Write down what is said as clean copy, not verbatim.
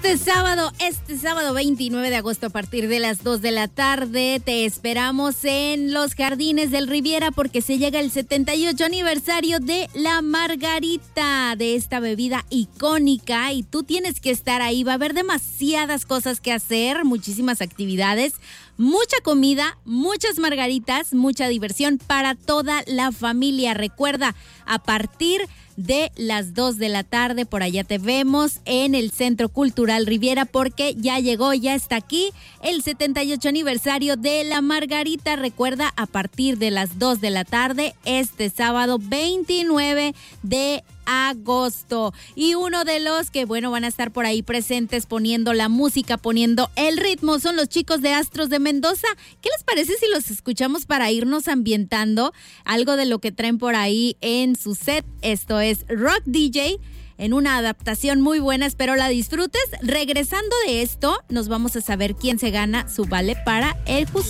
Este sábado 29 de agosto a partir de las 2 de la tarde te esperamos en los Jardines del Riviera porque se llega el 78 aniversario de la margarita, de esta bebida icónica, y tú tienes que estar ahí. Va a haber demasiadas cosas que hacer, muchísimas actividades, mucha comida, muchas margaritas, mucha diversión para toda la familia. Recuerda, a partir de las 2 de la tarde, por allá te vemos en el Centro Cultural Riviera porque ya llegó, ya está aquí el 78 aniversario de la margarita. Recuerda, a partir de las 2 de la tarde, este sábado 29 de agosto. Y uno de los que, van a estar por ahí presentes poniendo la música, poniendo el ritmo, son los chicos de Astros de Mendoza. ¿Qué les parece si los escuchamos para irnos ambientando algo de lo que traen por ahí en su set? Esto es Rock DJ en una adaptación muy buena, espero la disfrutes. Regresando de esto, nos vamos a saber quién se gana su vale para el